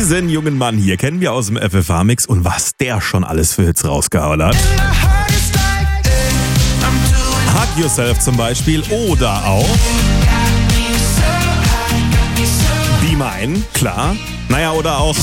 Diesen jungen Mann hier kennen wir aus dem FFH-Mix und was der schon alles für Hits rausgehauen hat. Hug Yourself zum Beispiel oder auch Be Mine, klar. Naja, oder auch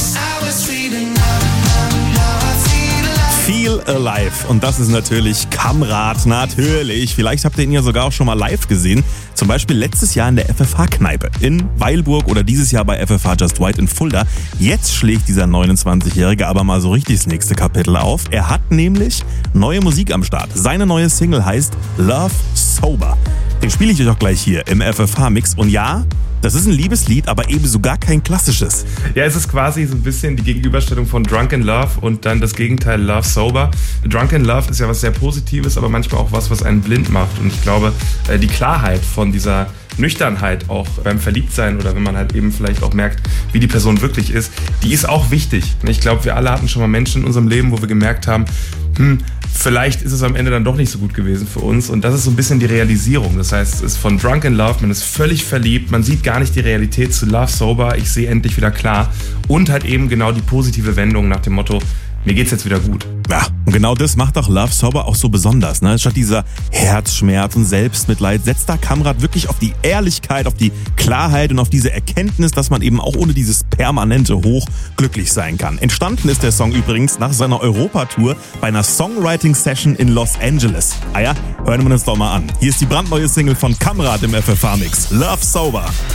Feel Alive. Und das ist natürlich Kamrat, natürlich. Vielleicht habt ihr ihn ja sogar auch schon mal live gesehen. Zum Beispiel letztes Jahr in der FFH-Kneipe in Weilburg oder dieses Jahr bei FFH Just White in Fulda. Jetzt schlägt dieser 29-Jährige aber mal so richtig das nächste Kapitel auf. Er hat nämlich neue Musik am Start. Seine neue Single heißt Love Sober. Den spiele ich euch auch gleich hier im FFH-Mix. Und ja, das ist ein Liebeslied, aber ebenso gar kein klassisches. Ja, es ist quasi so ein bisschen die Gegenüberstellung von Drunk in Love und dann das Gegenteil Love Sober. Drunk in Love ist ja was sehr Positives, aber manchmal auch was einen blind macht. Und ich glaube, die Klarheit von dieser Nüchternheit auch beim Verliebtsein oder wenn man halt eben vielleicht auch merkt, wie die Person wirklich ist, die ist auch wichtig. Ich glaube, wir alle hatten schon mal Menschen in unserem Leben, wo wir gemerkt haben, vielleicht ist es am Ende dann doch nicht so gut gewesen für uns. Und das ist so ein bisschen die Realisierung. Das heißt, es ist von Drunk in Love, man ist völlig verliebt, man sieht gar nicht die Realität zu Love Sober, ich sehe endlich wieder klar. Und halt eben genau die positive Wendung nach dem Motto, mir geht's jetzt wieder gut. Ja, und genau das macht auch Love Sober auch so besonders. Ne? Statt dieser Herzschmerz und Selbstmitleid setzt da Kamrat wirklich auf die Ehrlichkeit, auf die Klarheit und auf diese Erkenntnis, dass man eben auch ohne dieses permanente Hoch glücklich sein kann. Entstanden ist der Song übrigens nach seiner Europatour bei einer Songwriting-Session in Los Angeles. Ah ja, hören wir uns doch mal an. Hier ist die brandneue Single von Kamrat im FFH-Mix. Love Sober.